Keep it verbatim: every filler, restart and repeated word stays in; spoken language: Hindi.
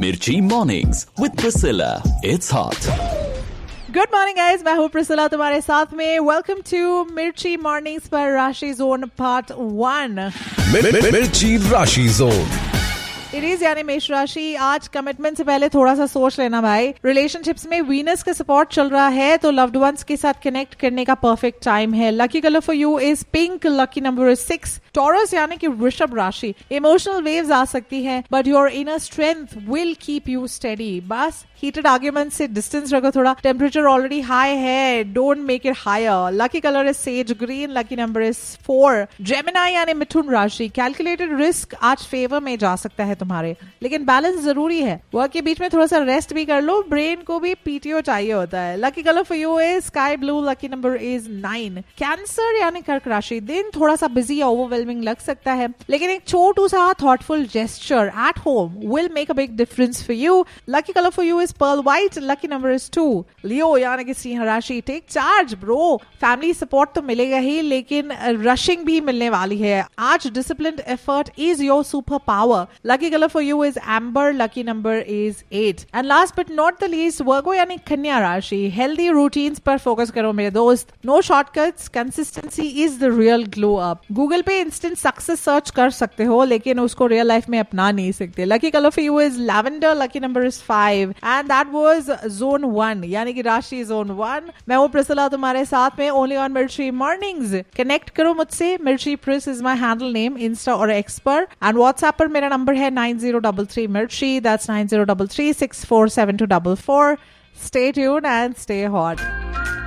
Mirchi Mornings with Priscilla. It's hot. Good morning guys, मैं हूँ प्रिसिला तुम्हारे साथ में. वेलकम टू मिर्ची मॉर्निंग्स पर राशि जोन पार्ट वन. मिर्ची राशि जोन. इट इज यानी मेष राशि. आज कमिटमेंट से पहले थोड़ा सा सोच लेना भाई. रिलेशनशिप्स में वीनस का सपोर्ट चल रहा है तो लव्ड वंस के साथ कनेक्ट करने का परफेक्ट टाइम है. Lucky colour for you is pink. Lucky number is six. Taurus यानी कि वृषभ राशि. इमोशनल वेव्स आ सकती हैं but your inner strength will keep you steady. बस हीटेड आर्ग्यूमेंट से डिस्टेंस रखो थोड़ा. टेम्परेचर ऑलरेडी हाई है, don't make it higher. Lucky colour is sage green. Lucky number is four. Gemini यानी मिथुन राशि. कैलकुलेटेड रिस्क आज फेवर में जा सकता है तुम्हारे, लेकिन बैलेंस जरूरी है. वर्क के बीच में थोड़ा सा रेस्ट भी कर लो. ब्रेन को भी पीटीओ चाहिए होता है. Lucky colour for you is sky blue. Lucky number is nine. Cancer यानी कर्क राशि. दिन थोड़ा सा बिजी ओवरवेलमिंग लग सकता है, लेकिन एक छोटू सा thoughtful gesture at home will make a big difference for you. Lucky colour for you is pearl white. Lucky number is to. लियो यानी कि सिंह राशि. Take charge bro. Family support तो मिलेगा ही, लेकिन रशिंग भी मिलने वाली है. आज disciplined effort is your super power. Lucky colour for you is amber. Lucky number is eight. And last but not the least, Virgo यानी कन्या राशि. Healthy routines पर focus करो मेरे दोस्त. No shortcuts. Consistency is the real glow up. Google पे instant success search कर सकते हो, लेकिन उसको real life में अपना नहीं सकते. Lucky color for you is lavender. Lucky number is five. And that was zone one यानी कि राशि zone one. मैं हूँ प्रिसिला तुम्हारे साथ में only on Mirchi Mornings. Connect करो मुझसे. Mirchi Pris is my handle name Insta और X पर. And WhatsApp पर मेरा number है nine zero three three Mirchi. That's nine zero three three six four seven two four four. Stay tuned and stay hot.